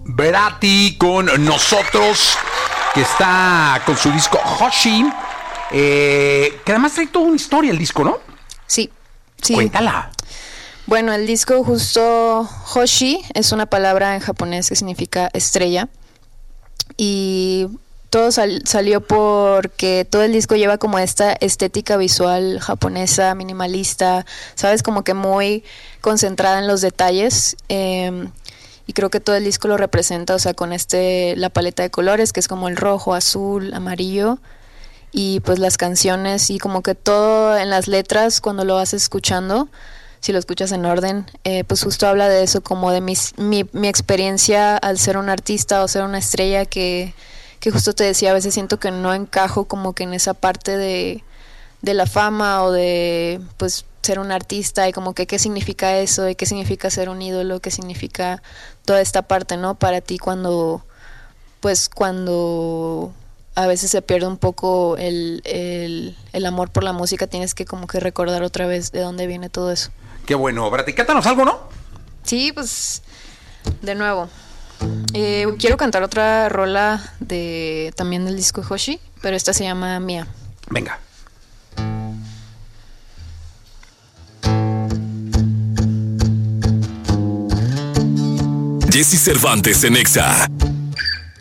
Bratti con nosotros, que está con su disco Hoshi, que además trae toda una historia el disco, ¿no? Sí. Cuéntala. Bueno, el disco justo Hoshi es una palabra en japonés que significa estrella. Y todo salió porque todo el disco lleva como esta estética visual japonesa, minimalista, ¿sabes? Como que muy concentrada en los detalles. Y creo que todo el disco lo representa, o sea, con la paleta de colores, que es como el rojo, azul, amarillo. Y pues las canciones y como que todo en las letras, cuando lo vas escuchando, si lo escuchas en orden, pues justo habla de eso, como de mi experiencia al ser un artista o ser una estrella que justo te decía, a veces siento que no encajo como que en esa parte de la fama o de pues ser un artista, y como que qué significa eso y qué significa ser un ídolo, qué significa toda esta parte, ¿no? Para ti cuando a veces se pierde un poco el amor por la música, tienes que como que recordar otra vez de dónde viene todo eso. Qué bueno, Bratti, cántanos algo, ¿no? Sí, pues de nuevo. Quiero cantar otra rola también del disco Hoshi, pero esta se llama Mía. Venga. Jesse Cervantes en Exa.